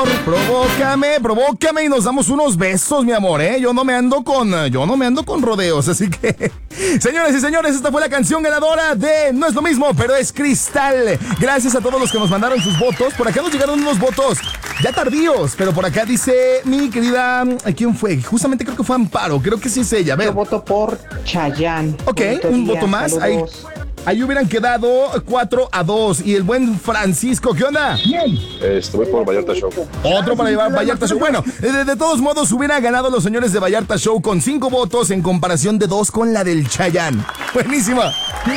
Provócame y nos damos unos besos, mi amor, ¿eh? Yo no me ando con rodeos, así que... Señores y señores, esta fue la canción ganadora de No es lo mismo, pero es Cristal. Gracias a todos los que nos mandaron sus votos. Por acá nos llegaron unos votos ya tardíos, pero por acá dice mi querida... ¿Quién fue? Justamente creo que fue Amparo, creo que sí es ella. A ver. Yo voto por Chayanne. Ok, un voto más. Ahí hubieran quedado 4-2. Y el buen Francisco, ¿qué onda? Voy por Vallarta Show. Otro para llevar Vallarta Show. Bueno, de todos modos hubiera ganado los señores de Vallarta Show con 5 votos en comparación de 2 con la del Chayanne. Buenísima.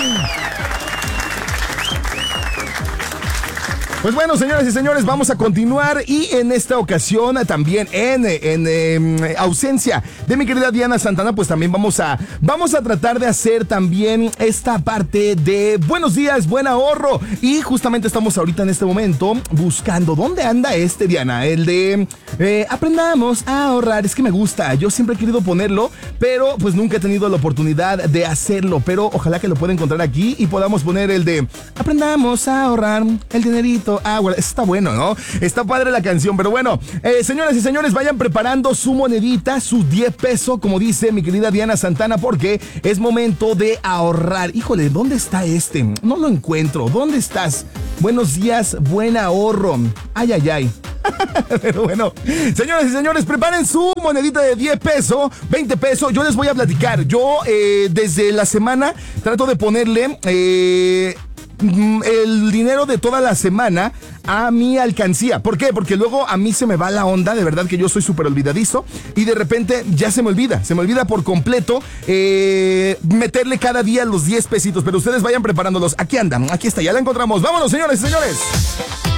Pues bueno, señoras y señores, vamos a continuar y en esta ocasión también en ausencia de mi querida Diana Santana, pues también vamos a tratar de hacer también esta parte de Buenos Días, Buen Ahorro, y justamente estamos ahorita en este momento buscando dónde anda Diana, el de aprendamos a ahorrar. Es que me gusta, yo siempre he querido ponerlo, pero pues nunca he tenido la oportunidad de hacerlo, pero ojalá que lo pueda encontrar aquí y podamos poner el de aprendamos a ahorrar el dinerito. Bueno, está bueno, ¿no? Está padre la canción, pero bueno, señoras y señores, vayan preparando su monedita, sus 10 pesos, como dice mi querida Diana Santana, porque es momento de ahorrar. Híjole, ¿dónde está No lo encuentro. ¿Dónde estás? Buenos días, buen ahorro. Ay. Pero bueno, señoras y señores, preparen su monedita de 10 pesos, 20 pesos. Yo les voy a platicar. Yo desde la semana trato de ponerle... el dinero de toda la semana a mi alcancía. ¿Por qué? Porque luego a mí se me va la onda, de verdad que yo soy súper olvidadizo y de repente ya se me olvida por completo meterle cada día los 10 pesitos, pero ustedes vayan preparándolos. Aquí andan, aquí está, ya la encontramos. Vámonos, señores y señores.